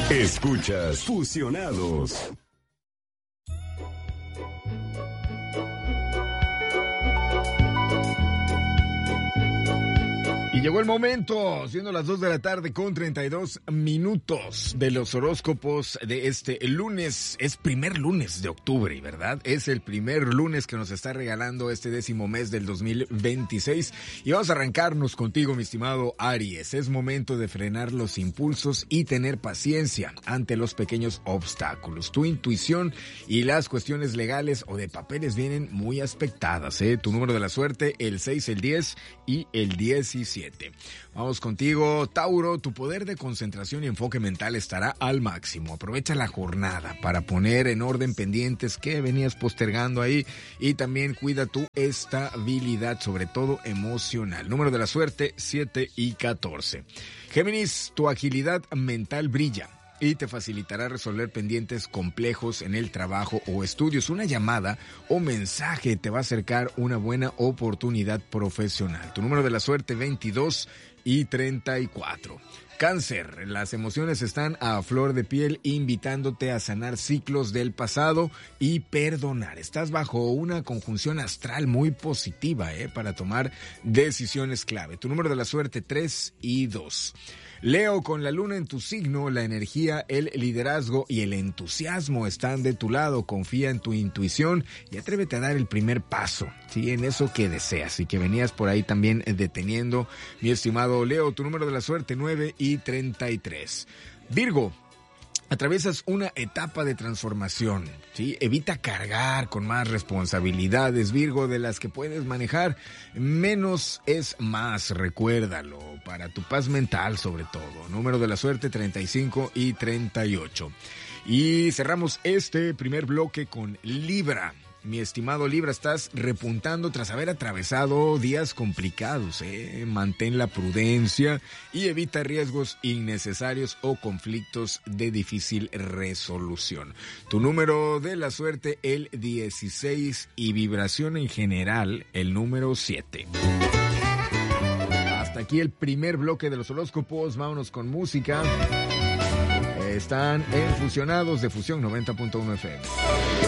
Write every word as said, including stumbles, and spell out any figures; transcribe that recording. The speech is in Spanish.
Escuchas Fusionados. Y llegó el momento, siendo las dos de la tarde con treinta y dos minutos de los horóscopos de este lunes. Es primer lunes de octubre, ¿verdad? Es el primer lunes que nos está regalando este décimo mes del dos mil veintiséis. Y vamos a arrancarnos contigo, mi estimado Aries. Es momento de frenar los impulsos y tener paciencia ante los pequeños obstáculos. Tu intuición y las cuestiones legales o de papeles vienen muy aspectadas, ¿eh? Tu número de la suerte, el seis, el diez y el diecisiete. Vamos contigo, Tauro. Tu poder de concentración y enfoque mental estará al máximo. Aprovecha la jornada para poner en orden pendientes que venías postergando ahí y también cuida tu estabilidad, sobre todo emocional. Número de la suerte, siete y catorce. Géminis, tu agilidad mental brilla y te facilitará resolver pendientes complejos en el trabajo o estudios. Una llamada o mensaje te va a acercar una buena oportunidad profesional. Tu número de la suerte, veintidós y treinta y cuatro. Cáncer, las emociones están a flor de piel, invitándote a sanar ciclos del pasado y perdonar. Estás bajo una conjunción astral muy positiva, ¿eh? Para tomar decisiones clave. Tu número de la suerte, tres y dos. Leo, con la luna en tu signo, la energía, el liderazgo y el entusiasmo están de tu lado. Confía en tu intuición y atrévete a dar el primer paso, ¿sí? En eso que deseas y que venías por ahí también deteniendo, mi estimado Leo. Tu número de la suerte, nueve y treinta y tres. Virgo, atraviesas una etapa de transformación, ¿sí? Evita cargar con más responsabilidades, Virgo, de las que puedes manejar. Menos es más, recuérdalo, para tu paz mental sobre todo. Número de la suerte, treinta y cinco y treinta y ocho. Y cerramos este primer bloque con Libra. Mi estimado Libra, estás repuntando tras haber atravesado días complicados, ¿eh? Mantén la prudencia y evita riesgos innecesarios o conflictos de difícil resolución. Tu número de la suerte, el dieciséis, y vibración en general, el número siete. Hasta aquí el primer bloque de los horóscopos. Vámonos con música. Están en Fusionados de Fusión noventa punto uno F M.